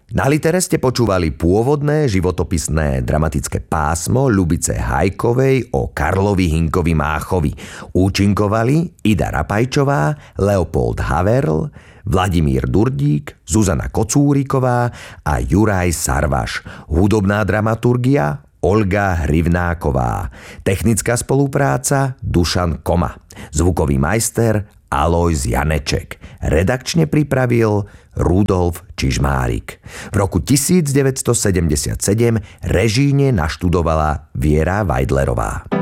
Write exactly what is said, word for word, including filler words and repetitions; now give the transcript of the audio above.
Na Litere ste počúvali pôvodné životopisné dramatické pásmo Ľubice Hajkovej o Karlovi Hinkovi Máchovi. Účinkovali Ida Rapajčová, Leopold Haverl, Vladimír Durdík, Zuzana Kocúriková a Juraj Sarvaš. Hudobná dramaturgia Olga Hrivnáková. Technická spolupráca Dušan Koma. Zvukový majster Alojz Janeček. Redakčne pripravil Rudolf Čižmárik. V roku devätnásťsedemdesiatsedem režíne naštudovala Viera Vajdlerová.